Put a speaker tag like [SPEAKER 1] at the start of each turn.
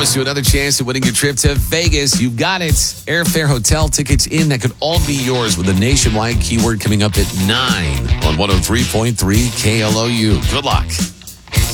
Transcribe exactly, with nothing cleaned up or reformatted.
[SPEAKER 1] Here's to another chance at winning your trip to Vegas. You got it. Airfare, hotel tickets in. That could all be yours with a nationwide keyword coming up at nine on one oh three point three K L O U. Good luck.